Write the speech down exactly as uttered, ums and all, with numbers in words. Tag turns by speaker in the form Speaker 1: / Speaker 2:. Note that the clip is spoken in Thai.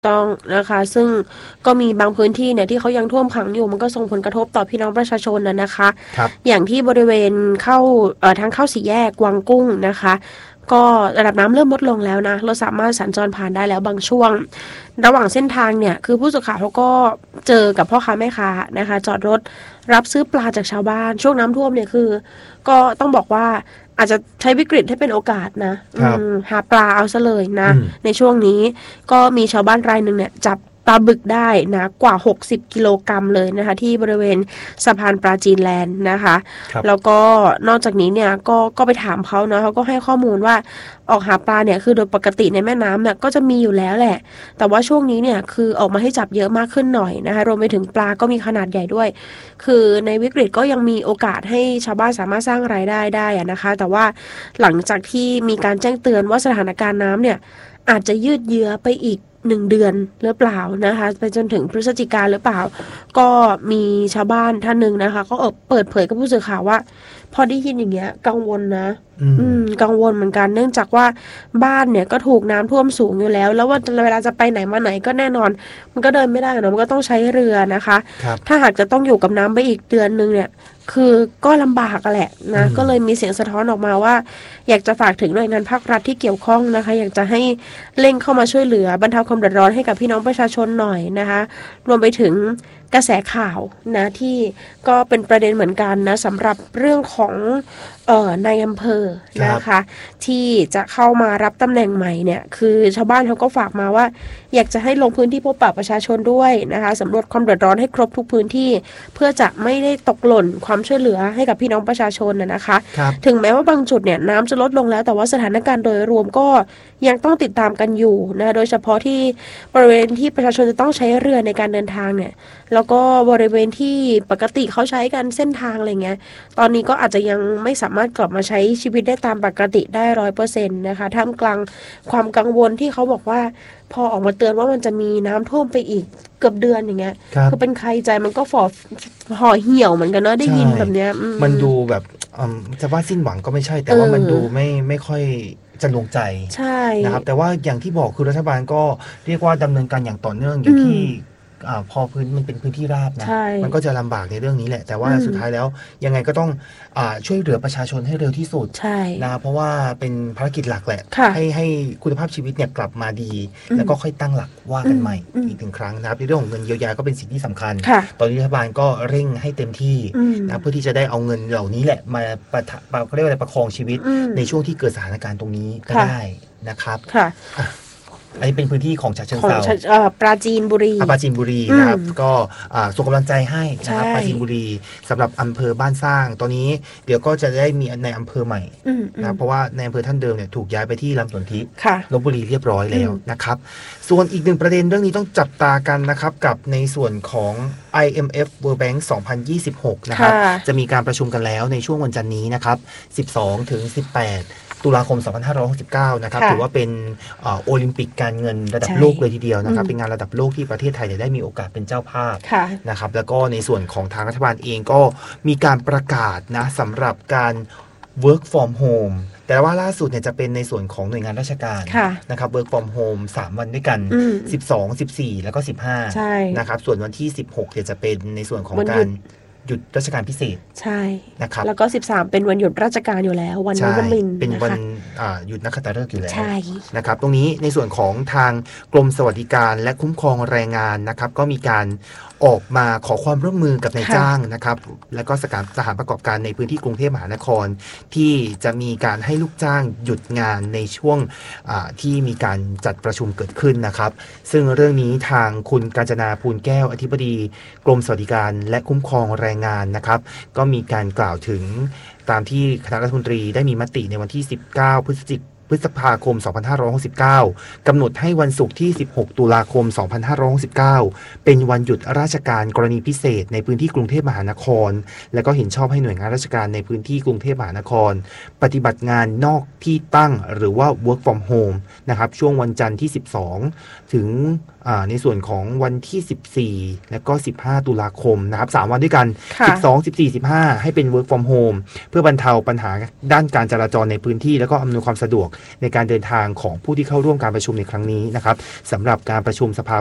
Speaker 1: ต้องนะคะซึ่งก็มีบางพื้นที่เนี่ยที่เขายังท่วมขังอยู่มันก็ส่งผลกระทบต่อพี่น้องประชาชนนะนะคะ
Speaker 2: ครับ
Speaker 1: อย่างที่บริเวณเข้าเอ่อทางเข้าสี่แยกกวางกุ้งนะคะก็ระดับน้ำเริ่มลดลงแล้วนะเราสามารถสัญจรผ่านได้แล้วบางช่วงระหว่างเส้นทางเนี่ยคือผู้สื่อข่าวเขาก็เจอกับพ่อค้าแม่ค้านะคะจอดรถรับซื้อปลาจากชาวบ้านช่วงน้ำท่วมเนี่ยคือก็ต้องบอกว่าอาจจะใช้วิกฤตให้เป็นโอกาสนะอื
Speaker 2: ครับ
Speaker 1: มหาปลาเอาซะเลยนะ
Speaker 2: อืม
Speaker 1: ในช่วงนี้ ก็มีชาวบ้านรายหนึ่งเนี่ยจับปลาบึกได้นะกว่าหกสิบกิโลกรัมเลยนะคะที่บริเวณสะพานปราจีนแลนด์นะคะ
Speaker 2: ครับ
Speaker 1: แล้วก็นอกจากนี้เนี่ยก็ก็ไปถามเขาเนาะเขาก็ให้ข้อมูลว่าออกหาปลาเนี่ยคือโดยปกติในแม่น้ำเนี่ยก็จะมีอยู่แล้วแหละแต่ว่าช่วงนี้เนี่ยคือออกมาให้จับเยอะมากขึ้นหน่อยนะคะรวมไปถึงปลาก็มีขนาดใหญ่ด้วยคือในวิกฤตก็ยังมีโอกาสให้ชาวบ้านสามารถสร้างรายได้ได้อะนะคะแต่ว่าหลังจากที่มีการแจ้งเตือนว่าสถานการณ์น้ำเนี่ย อาจจะยืดเยื้อไปอีกหนึ่งเดือนหรือเปล่านะคะไปจนถึงพฤศจิกาหรือเปล่าก็มีชาวบ้านท่านหนึ่งนะคะก็เปิดเผยกับผู้สื่อข่าวว่าพอได้ยินอย่างเงี้ยกังวลนะ
Speaker 2: อืม
Speaker 1: อืมกังวลเหมือนกันเนื่องจากว่าบ้านเนี่ยก็ถูกน้ำท่วมสูงอยู่แล้วแล้วว่าเวลาจะไปไหนมาไหนก็แน่นอนมันก็เดินไม่ได้เนอะมันก็ต้องใช้เรือนะคะ
Speaker 2: ครับ
Speaker 1: ถ้าหากจะต้องอยู่กับน้ำไปอีกเดือนนึงเนี่ยคือก็ลำบากอะแหละนะ
Speaker 2: อืม
Speaker 1: ก็เลยมีเสียงสะท้อนออกมาว่าอยากจะฝากถึงหน่วยงานภาครัฐที่เกี่ยวข้องนะคะอยากจะให้ เร่งเข้ามาช่วยเหลือบรรเทาความเดือดร้อนให้กับพี่น้องประชาชนหน่อยนะคะรวมไปถึงกระแสข่าวนะที่ก็เป็นประเด็นเหมือนกันนะสำหรับเรื่องของเอ่อนายอำเภอ
Speaker 2: ครับ
Speaker 1: นะคะที่จะเข้ามารับตำแหน่งใหม่เนี่ยคือชาวบ้านเขาก็ฝากมาว่าอยากจะให้ลงพื้นที่พบปะประชาชนด้วยนะคะสำรวจความเดือดร้อนให้ครบทุกพื้นที่เพื่อจะไม่ได้ตกหล่นความช่วยเหลือให้กับพี่น้องประชาชนนะนะคะ
Speaker 2: ครับ
Speaker 1: ถึงแม้ว่าบางจุดเนี่ยน้ำจะลดลงแล้วแต่ว่าสถานการณ์โดยรวมก็ยังต้องติดตามกันอยู่นะโดยเฉพาะที่บริเวณที่ประชาชนจะต้องใช้เรือในการเดินทางเนี่ยแล้วก็บริเวณที่ปกติเขาใช้กันเส้นทางอะไรเงี้ยตอนนี้ก็อาจจะยังไม่สามารถกลับมาใช้ชีวิตได้ตามปกติได้ร้อยเปอร์เซ็นต์นะคะท่ามกลางความกังวลที่เขาบอกว่าพอออกมาเตือนว่ามันจะมีน้ำท่วมไปอีกเกือบเดือนอย่างเงี้ย
Speaker 2: ครับ
Speaker 1: คือเป็นใครใจมันก็ฝ่อห่อเหี่ยวเหมือนกันเนาะได้
Speaker 2: ใช่
Speaker 1: ยินแบบเนี้ยอื
Speaker 2: มันดูแบบอืมจะว่าสิ้นหวังก็ไม่ใช่แต่
Speaker 1: เอ
Speaker 2: ว่ามันดู
Speaker 1: อ
Speaker 2: ไม่ไม่ค่อยจะลงใจ
Speaker 1: ใช่
Speaker 2: นะครับแต่ว่าอย่างที่บอกคือรัฐบาลก็เรียกว่าดำเนินการอย่างต่อเนื่องอ
Speaker 1: อื
Speaker 2: ย่าง
Speaker 1: ม
Speaker 2: ที่อ่าพอพื้นมันเป็นพื้นที่ราบนะ
Speaker 1: ใช่
Speaker 2: มันก็จะลำบากในเรื่องนี้แหละแต่ว่า
Speaker 1: อืม
Speaker 2: สุดท้ายแล้วยังไงก็ต้องอ่าช่วยเหลือประชาชนให้เร็วที่สุด
Speaker 1: ใช่
Speaker 2: นะเพราะว่าเป็นภารกิจหลักแหละ
Speaker 1: ค่ะ
Speaker 2: ให้ให้คุณภาพชีวิตเนี่ยกลับมาดี
Speaker 1: อืม
Speaker 2: แล้วก็ค่อยตั้งหลักว่ากันใหม่
Speaker 1: อืม
Speaker 2: อีกหนึ่งครั้งนะครับในเรื่องของเงินเยียวยาก็เป็นสิ่งที่สำคัญ
Speaker 1: ค่ะ
Speaker 2: ตอนนี้รัฐบาลก็เร่งให้เต็มที่
Speaker 1: อืม
Speaker 2: นะเพื่อที่จะได้เอาเงินเหล่านี้แหละมาประทะเขาเรียกว่าอะไรประคองชีวิต
Speaker 1: อืม
Speaker 2: ในช่วงที่เกิดสถานการณ์ตรงนี้ก็
Speaker 1: ค่ะ
Speaker 2: ได้นะครับ
Speaker 1: ค่ะ
Speaker 2: อ่ะอันนี้เป็นพื้นที่ของฉะเชิง
Speaker 1: ของ
Speaker 2: เทรา
Speaker 1: ชะเอ่อปราจีนบุรี
Speaker 2: อาปราจีนบุรี
Speaker 1: อืม
Speaker 2: นะครับก็อ่าส่งกำลังใจให้นะครับ
Speaker 1: ใช่
Speaker 2: ปราจีนบุรีสำหรับอำเภอบ้านสร้างตอนนี้เดี๋ยวก็จะได้มีในอำเภอใหม่
Speaker 1: อืมอืม
Speaker 2: นะเพราะว่าในอำเภอท่านเดิมเนี่ยถูกย้ายไปที่ลำสนธิ
Speaker 1: ค่ะ
Speaker 2: ลพบุรีเรียบร้อยแล้ว
Speaker 1: อืม
Speaker 2: นะครับส่วนอีกหนึ่งประเด็นเรื่องนี้ต้องจับตากันนะครับกับในส่วนของ ไอ เอ็ม เอฟ World Bank สองพันยี่สิบหกนะครับ
Speaker 1: ค่ะ
Speaker 2: จะมีการประชุมกันแล้วในช่วงวันจันทร์นี้นะครับสิบสองถึงสิบแปดตุลาคมสองพันห้าร้อยหกสิบเก้านะครับ
Speaker 1: ค่ะ
Speaker 2: ถือว่าเป็นเอ่อโอลิมปิกการเงินระดับ
Speaker 1: ใช่
Speaker 2: โลกเลยทีเดียวนะครับ
Speaker 1: อืม
Speaker 2: เป็นงานระดับโลกที่ประเทศไทยเนี่ยได้มีโอกาสเป็นเจ้าภาพ
Speaker 1: ค่ะ
Speaker 2: นะครับแล้วก็ในส่วนของทางรัฐบาลเองก็มีการประกาศนะสำหรับการ work from home แต่ว่าล่าสุดเนี่ยจะเป็นในส่วนของหน่วยงานราชการ
Speaker 1: ค่ะ
Speaker 2: นะครับ work from home สาม วันด้วยกัน
Speaker 1: อืม
Speaker 2: สิบสอง สิบสี่ แล้วก็ สิบห้า
Speaker 1: ใช่
Speaker 2: นะครับส่วนวันที่ สิบหกเนี่ยจะเป็นในส่วนของ
Speaker 1: วันหยุ
Speaker 2: กา
Speaker 1: ด
Speaker 2: รหยุดราชการพิเศษ
Speaker 1: ใช่
Speaker 2: นะครับ
Speaker 1: แล้วก็สิบสามเป็นวันหยุดราชการอยู่แล้ววันน
Speaker 2: ใช่
Speaker 1: วมินทร์
Speaker 2: เป็นวั
Speaker 1: นะ
Speaker 2: น
Speaker 1: คะ
Speaker 2: อ่าหยุดนักขัตฤกษ์อยู่แล้ว
Speaker 1: ใช่
Speaker 2: นะครับตรงนี้ในส่วนของทางกรมสวัสดิการและคุ้มครองแรงงานนะครับก็มีการออกมาขอความร่วมมือกับนาย
Speaker 1: ค่ะ
Speaker 2: จ้างนะครับและก็สถานสถานประกอบการในพื้นที่กรุงเทพมหานคร ที่จะมีการให้ลูกจ้างหยุดงานในช่วงอ่าที่มีการจัดประชุมเกิดขึ้นนะครับซึ่งเรื่องนี้ทางคุณกาญจนาภูลแก้วอธิบดีกรมสวัสดิการและคุ้มครองแรงงานนะครับก็มีการกล่าวถึงตามที่คณะรัฐมนตรีได้มีมติในวันที่ สิบเก้า พฤศจิกายนพฤษภาคม สองพันห้าร้อยหกสิบเก้า กำหนดให้วันศุกร์ที่ สิบหก ตุลาคม สองพันห้าร้อยหกสิบเก้า เป็นวันหยุดราชการกรณีพิเศษในพื้นที่กรุงเทพมหานคร และก็เห็นชอบให้หน่วยงานราชการในพื้นที่กรุงเทพมหานคร ปฏิบัติงานนอกที่ตั้งหรือว่า work from home นะครับช่วงวันจันทร์ที่ สิบสอง ถึงในส่วนของวันที่สิบสี่และก็สิบห้าตุลาคมนะครับสามวันด้วยกันสิบสอง สิบสี่ สิบห้าให้เป็น work from home เพื่อบรรเทาปัญหาด้านการจราจรในพื้นที่แล้วก็อำนวยความสะดวกในการเดินทางของผู้ที่เข้าร่วมการประชุมในครั้งนี้นะครับสำหรับการประชุมสภา